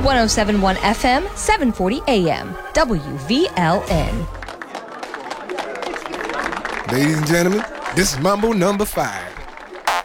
1071 FM, 740 AM, WVLN. Ladies and gentlemen, this is Mambo number 5.